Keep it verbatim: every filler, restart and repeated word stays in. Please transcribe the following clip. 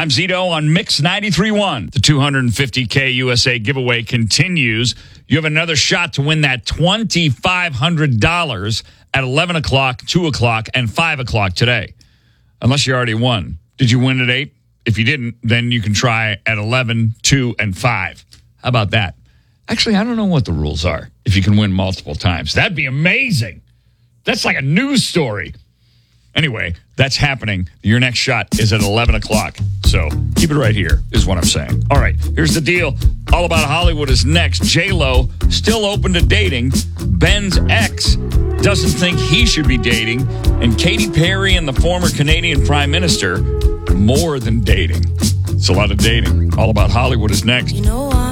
I'm Zito on Mix ninety-three point one. The two hundred fifty K U S A giveaway continues. You have another shot to win that twenty-five hundred dollars at eleven o'clock, two o'clock, and five o'clock today. Unless you already won. Did you win at eight? If you didn't, then you can try at eleven, two, and five. How about that? Actually, I don't know what the rules are if you can win multiple times. That'd be amazing. That's like a news story. Anyway, that's happening. Your next shot is at eleven o'clock. So keep it right here is what I'm saying. All right, here's the deal. All About Hollywood is next. J-Lo still open to dating. Ben's ex doesn't think he should be dating. And Katy Perry and the former Canadian Prime Minister more than dating. It's a lot of dating. All About Hollywood is next. You know